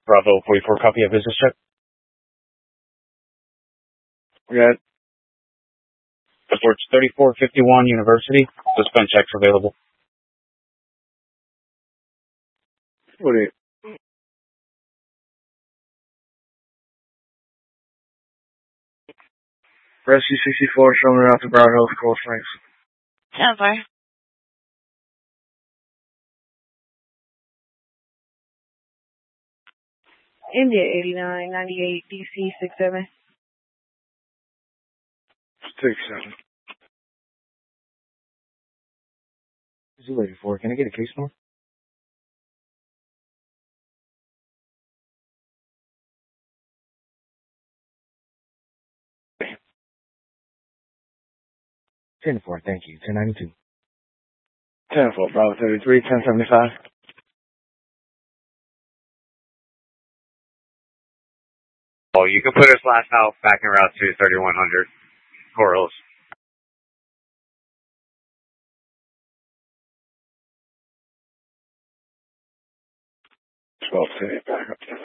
Bravo 44, copy of business check. Good. Reports 3451 University. Suspend checks available. What are you? Rescue 64, showing out to Brown Hills, Coral Springs. 10-4. India 8998 DC 67. 67. Who's you waiting for? Can I get a case number? Ten four, thank you. 1092. 10-4, Bravo 33, 1075. Oh, you can put us last out back in route 2, 3100. Corals. 12 back up.